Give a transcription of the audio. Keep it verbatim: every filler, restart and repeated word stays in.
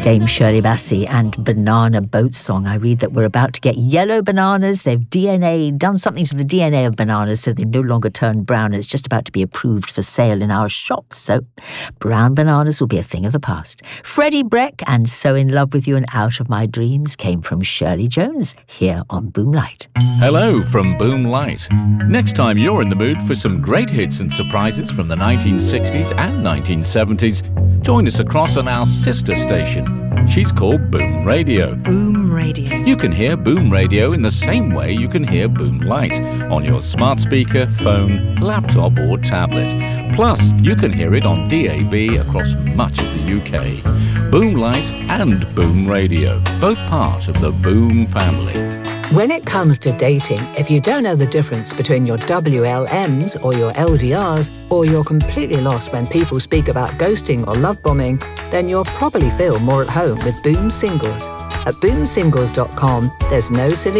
Dame Shirley Bassey and Banana Boat Song. I read that we're about to get yellow bananas. They've D N A, done something to the D N A of bananas so they no longer turn brown. It's just about to be approved for sale in our shops. So brown bananas will be a thing of the past. Freddie Breck and So In Love With You and Out of My Dreams came from Shirley Jones here on Boomlight. Hello from Boomlight. Next time you're in the mood for some great hits and surprises from the nineteen sixties and nineteen seventies, join us across on our sister station. She's called Boom Radio. Boom Radio. You can hear Boom Radio in the same way you can hear Boomlight on your smart speaker, phone, laptop or tablet. Plus, you can hear it on D A B across much of the U K. Boomlight and Boom Radio, both part of the Boom family. When it comes to dating, if you don't know the difference between your W L Ms or your L D Rs, or you're completely lost when people speak about ghosting or love bombing, then you'll probably feel more at home with Boom Singles. At boom singles dot com, there's no silly